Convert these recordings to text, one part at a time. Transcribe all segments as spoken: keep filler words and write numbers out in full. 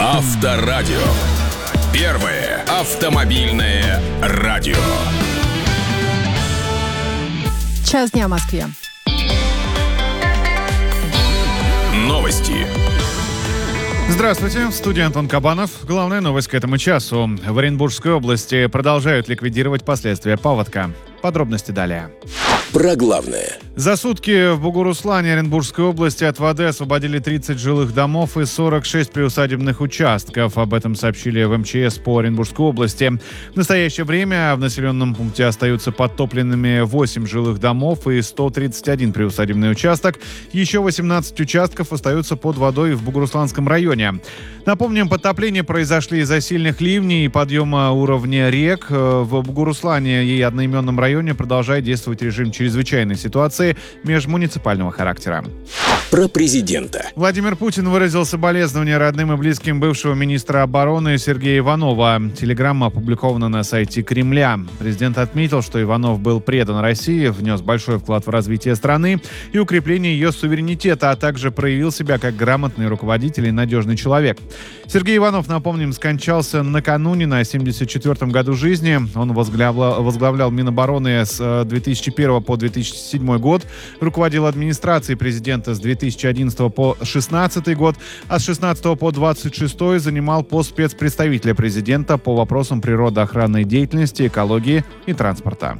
Авторадио. Первое автомобильное радио. Час дня в Москве. Новости. Здравствуйте, в студии Антон Кабанов. Главная новость к этому часу. В Оренбургской области продолжают ликвидировать последствия паводка. Подробности далее. Про главное. За сутки в Бугуруслане Оренбургской области от воды освободили тридцать жилых домов и сорок шесть приусадебных участков. Об этом сообщили в эм че эс по Оренбургской области. В настоящее время в населенном пункте остаются подтопленными восемь жилых домов и сто тридцать один приусадебный участок. Еще восемнадцать участков остаются под водой в Бугурусланском районе. Напомним, подтопления произошли из-за сильных ливней и подъема уровня рек. В Бугуруслане и одноименном районе продолжает действовать режим чрезвычайной ситуации межмуниципального характера. Про президента. Владимир Путин выразил соболезнования родным и близким бывшего министра обороны Сергея Иванова. Телеграмма опубликована на сайте Кремля. Президент отметил, что Иванов был предан России, внес большой вклад в развитие страны и укрепление ее суверенитета, а также проявил себя как грамотный руководитель и надежный человек. Сергей Иванов, напомним, скончался накануне на семьдесят четвёртом году жизни. Он возглавлял, возглавлял Минобороны с две тысячи первого по две тысячи седьмой год, руководил администрацией президента с две тысячи одиннадцатого по две тысячи шестнадцатый год, а с шестнадцатого по двадцать шестой занимал пост спецпредставителя президента по вопросам природоохранной деятельности, экологии и транспорта.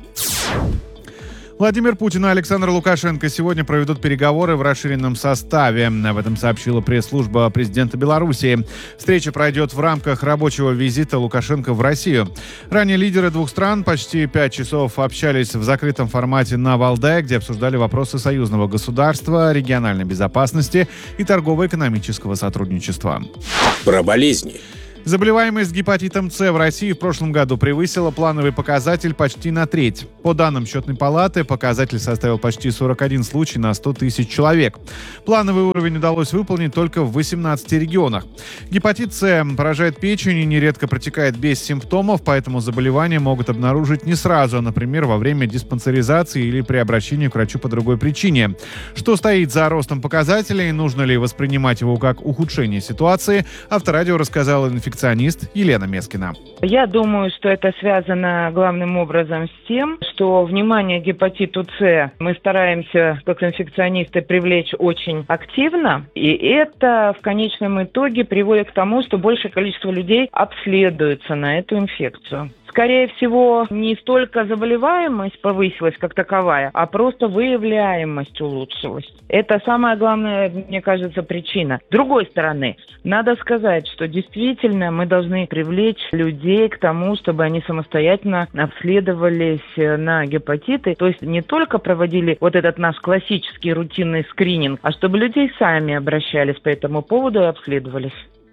Владимир Путин и Александр Лукашенко сегодня проведут переговоры в расширенном составе. Об этом сообщила пресс-служба президента Белоруссии. Встреча пройдет в рамках рабочего визита Лукашенко в Россию. Ранее лидеры двух стран почти пять часов общались в закрытом формате на Валдае, где обсуждали вопросы союзного государства, региональной безопасности и торгово-экономического сотрудничества. Про болезни. Заболеваемость гепатитом С в России в прошлом году превысила плановый показатель почти на треть. По данным Счетной палаты, показатель составил почти сорок один случай на сто тысяч человек. Плановый уровень удалось выполнить только в восемнадцати регионах. Гепатит С поражает печень и нередко протекает без симптомов, поэтому заболевания могут обнаружить не сразу, а, например, во время диспансеризации или при обращении к врачу по другой причине. Что стоит за ростом показателей, нужно ли воспринимать его как ухудшение ситуации, Авторадио рассказала инфекционист Елена Мескина. Я думаю, что это связано главным образом с тем, что внимание к гепатиту С мы стараемся, как инфекционисты, привлечь очень активно. И это в конечном итоге приводит к тому, что большее количество людей обследуются на эту инфекцию. Скорее всего, не столько заболеваемость повысилась как таковая, а просто выявляемость улучшилась. Это самая главная, мне кажется, причина. С другой стороны, надо сказать, что действительно мы должны привлечь людей к тому, чтобы они самостоятельно обследовались на гепатиты. То есть не только проводили вот этот наш классический рутинный скрининг, а чтобы люди сами обращались по этому поводу и обследовались.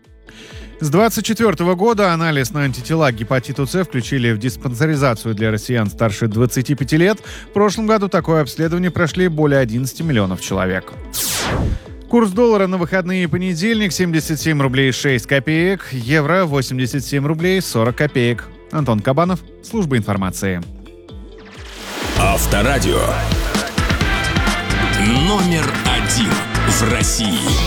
С двадцать четвёртого года анализ на антитела к гепатиту С включили в диспансеризацию для россиян старше двадцати пяти лет. В прошлом году такое обследование прошли более одиннадцати миллионов человек. Курс доллара на выходные и понедельник семьдесят семь рублей шесть копеек, евро восемьдесят семь рублей сорок копеек. Антон Кабанов, служба информации. Авторадио. Номер один в России.